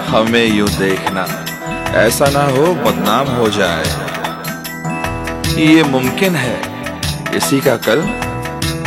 हमें यूं देखना, ऐसा ना हो बदनाम हो जाए। ये मुमकिन है किसी का कल